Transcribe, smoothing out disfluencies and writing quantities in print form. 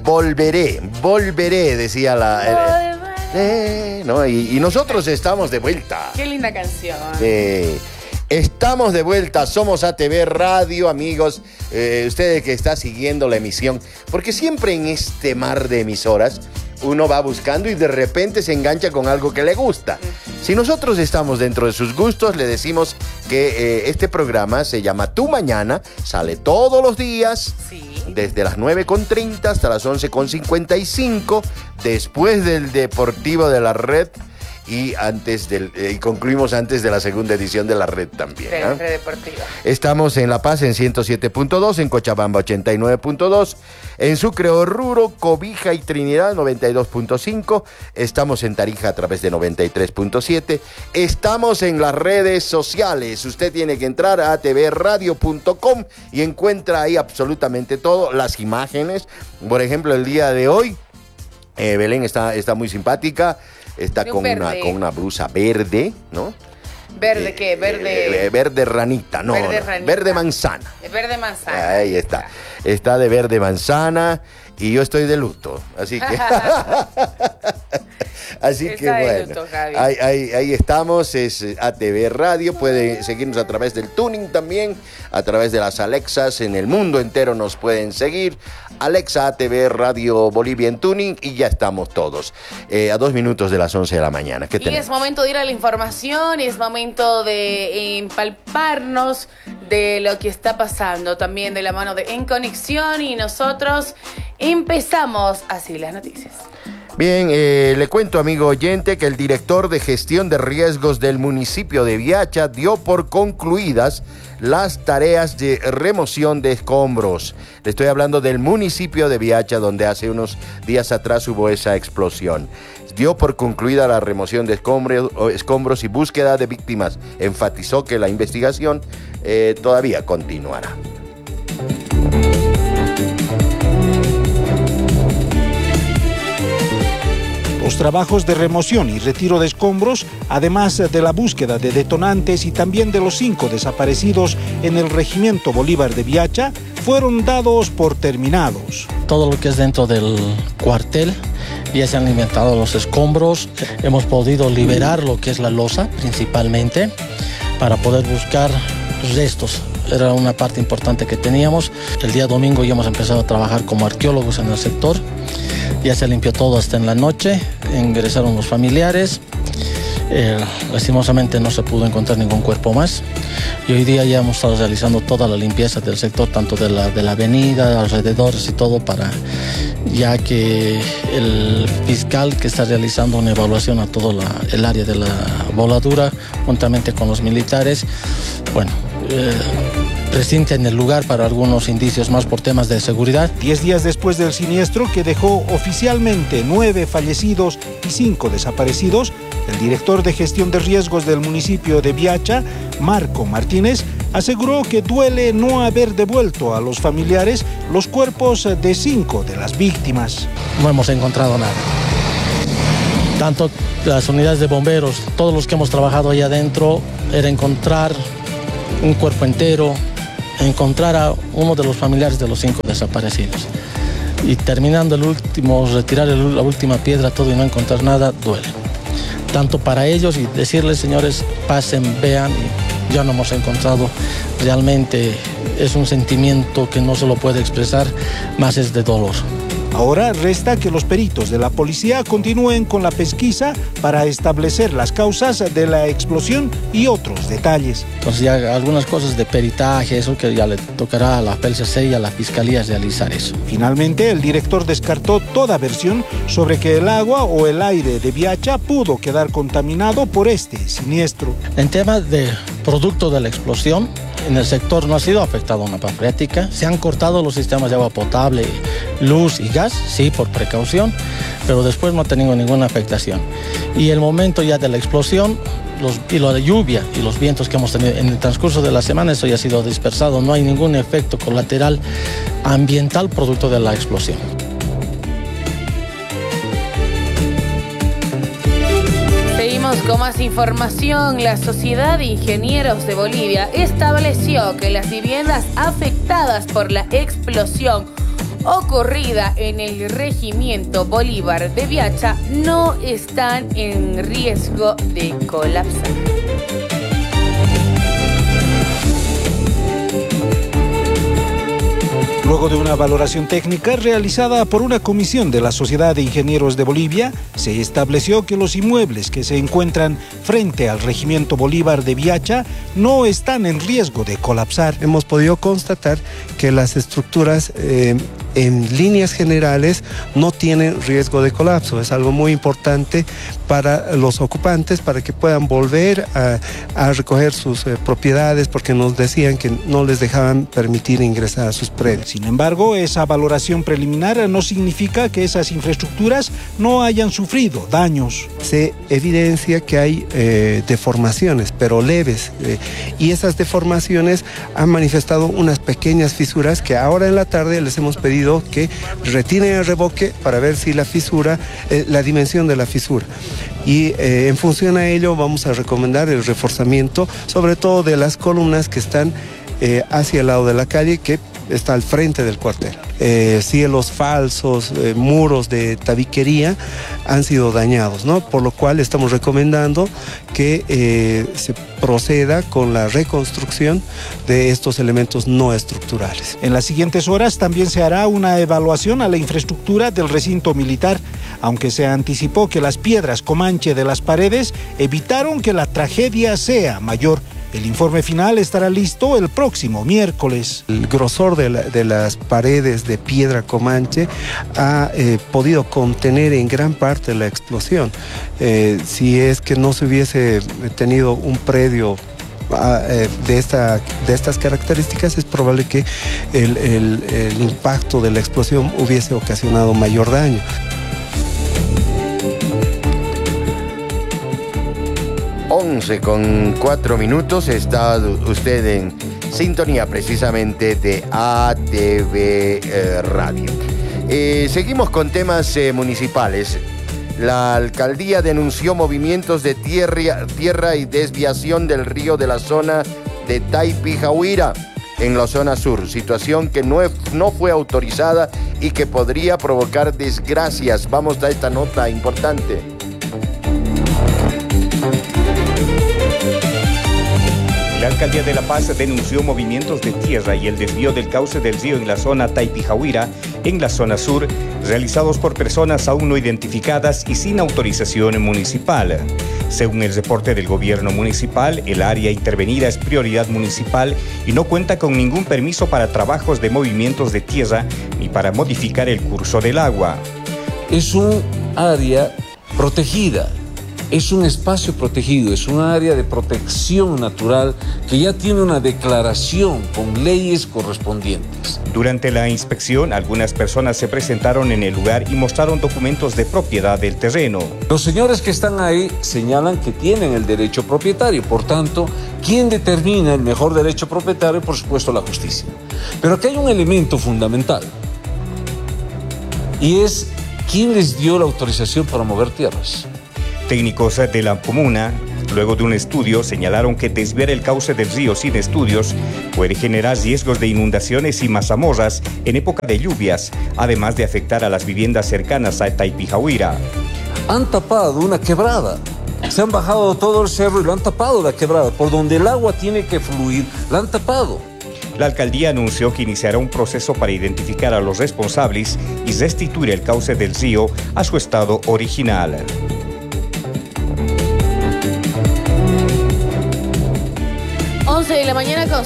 volveré, decía ¿no? Y nosotros estamos de vuelta. Qué linda canción. Estamos de vuelta, somos ATV Radio, amigos, ustedes que están siguiendo la emisión, porque siempre en este mar de emisoras uno va buscando y de repente se engancha con algo que le gusta. Si nosotros estamos dentro de sus gustos, le decimos que este programa se llama Tu Mañana, sale todos los días, desde las 9:30 hasta las 11:55, después del Deportivo de la Red. Y concluimos antes de la segunda edición de la Red también. De la Red Deportiva. Estamos en La Paz en 107.2, en Cochabamba 89.2, en Sucre, Oruro, Cobija y Trinidad 92.5. Estamos en Tarija a través de 93.7. Estamos en las redes sociales. Usted tiene que entrar a atvradio.com y encuentra ahí absolutamente todo, las imágenes. Por ejemplo, el día de hoy, Belén está muy simpática. Está con una blusa verde, ¿no? ¿Verde qué? Verde ranita, no. Verde manzana. Verde manzana. Ahí está. Está de verde manzana y yo estoy de luto. Así que... Así que bueno, ahí estamos, es ATV Radio, puede seguirnos a través del tuning también, a través de las Alexas, en el mundo entero nos pueden seguir, Alexa ATV Radio Bolivia en tuning y ya estamos todos, a 2 minutos de las 11 de la mañana. ¿Qué tenemos? Es momento de ir a la información, es momento de empalparnos de lo que está pasando, también de la mano de En Conexión y nosotros empezamos así las noticias. Bien, le cuento, amigo oyente, que el director de gestión de riesgos del municipio de Viacha dio por concluidas las tareas de remoción de escombros. Le estoy hablando del municipio de Viacha, donde hace unos días atrás hubo esa explosión. Dio por concluida la remoción de escombros y búsqueda de víctimas. Enfatizó que la investigación todavía continuará. Los trabajos de remoción y retiro de escombros, además de la búsqueda de detonantes y también de los 5 desaparecidos en el Regimiento Bolívar de Viacha, fueron dados por terminados. Todo lo que es dentro del cuartel, ya se han alimentado los escombros, hemos podido liberar lo que es la losa principalmente para poder buscar restos. Era una parte importante que teníamos. El día domingo ya hemos empezado a trabajar como arqueólogos en el sector. Ya se limpió todo hasta en la noche, ingresaron los familiares. Lastimosamente no se pudo encontrar ningún cuerpo más. Y hoy día ya hemos estado realizando toda la limpieza del sector, tanto de la avenida, alrededores y todo, ya que el fiscal que está realizando una evaluación a todo el área de la voladura, juntamente con los militares, presente en el lugar para algunos indicios más por temas de seguridad. 10 días después del siniestro, que dejó oficialmente 9 fallecidos y 5 desaparecidos, el director de gestión de riesgos del municipio de Viacha, Marco Martínez, aseguró que duele no haber devuelto a los familiares los cuerpos de 5 de las víctimas. No hemos encontrado nada. Tanto las unidades de bomberos, todos los que hemos trabajado ahí adentro, era encontrar un cuerpo entero, encontrar a uno de los familiares de los 5 desaparecidos. Y terminando retirar la última piedra, todo y no encontrar nada, duele. Tanto para ellos y decirles, señores, pasen, vean, y ya no hemos encontrado. Realmente es un sentimiento que no se lo puede expresar, más es de dolor. Ahora resta que los peritos de la policía continúen con la pesquisa para establecer las causas de la explosión y otros detalles. Entonces ya algunas cosas de peritaje, eso que ya le tocará a la PLCC y a la Fiscalía realizar eso. Finalmente, el director descartó toda versión sobre que el agua o el aire de Viacha pudo quedar contaminado por este siniestro. En tema de producto de la explosión, en el sector no ha sido afectada una napa freática. Se han cortado los sistemas de agua potable, luz y gas, sí, por precaución, pero después no ha tenido ninguna afectación. Y el momento ya de la explosión, y lo de lluvia y los vientos que hemos tenido en el transcurso de la semana, eso ya ha sido dispersado. No hay ningún efecto colateral ambiental producto de la explosión. Con más información, la Sociedad de Ingenieros de Bolivia estableció que las viviendas afectadas por la explosión ocurrida en el Regimiento Bolívar de Viacha no están en riesgo de colapsar. Luego de una valoración técnica realizada por una comisión de la Sociedad de Ingenieros de Bolivia, se estableció que los inmuebles que se encuentran frente al Regimiento Bolívar de Viacha no están en riesgo de colapsar. Hemos podido constatar que las estructuras en líneas generales no tienen riesgo de colapso. Es algo muy importante para los ocupantes, para que puedan volver a recoger sus propiedades, porque nos decían que no les dejaban permitir ingresar a sus predios. Sin embargo, esa valoración preliminar no significa que esas infraestructuras no hayan sufrido daños. Se evidencia que hay deformaciones, pero leves, y esas deformaciones han manifestado unas pequeñas fisuras que ahora en la tarde les hemos pedido que retiren el revoque para ver si la fisura, la dimensión de la fisura. Y en función a ello vamos a recomendar el reforzamiento, sobre todo de las columnas que están hacia el lado de la calle, que está al frente del cuartel. Cielos falsos, muros de tabiquería han sido dañados, ¿no? Por lo cual estamos recomendando que se proceda con la reconstrucción de estos elementos no estructurales. En las siguientes horas también se hará una evaluación a la infraestructura del recinto militar, aunque se anticipó que las piedras comanche de las paredes evitaron que la tragedia sea mayor. El informe final estará listo el próximo miércoles. El grosor de las paredes de piedra comanche ha podido contener en gran parte la explosión. Si es que no se hubiese tenido un predio de estas características, es probable que el impacto de la explosión hubiese ocasionado mayor daño. 11:04, está usted en sintonía precisamente de ATV Radio. Seguimos con temas municipales. La alcaldía denunció movimientos de tierra y desviación del río de la zona de Taipijahuira en la zona sur, situación que no fue autorizada y que podría provocar desgracias. Vamos a esta nota importante. La Alcaldía de La Paz denunció movimientos de tierra y el desvío del cauce del río en la zona Taipijahuira, en la zona sur, realizados por personas aún no identificadas y sin autorización municipal. Según el reporte del gobierno municipal, el área intervenida es prioridad municipal y no cuenta con ningún permiso para trabajos de movimientos de tierra ni para modificar el curso del agua. Es un área protegida. Es un espacio protegido, es un área de protección natural que ya tiene una declaración con leyes correspondientes. Durante la inspección, algunas personas se presentaron en el lugar y mostraron documentos de propiedad del terreno. Los señores que están ahí señalan que tienen el derecho propietario, por tanto, ¿quién determina el mejor derecho propietario? Por supuesto, la justicia. Pero aquí hay un elemento fundamental, y es ¿quién les dio la autorización para mover tierras? Técnicos de la comuna, luego de un estudio, señalaron que desviar el cauce del río sin estudios puede generar riesgos de inundaciones y mazamorras en época de lluvias, además de afectar a las viviendas cercanas a Taipijahuira. Han tapado una quebrada. Se han bajado todo el cerro y lo han tapado la quebrada. Por donde el agua tiene que fluir, la han tapado. La alcaldía anunció que iniciará un proceso para identificar a los responsables y restituir el cauce del río a su estado original. 11 de la mañana con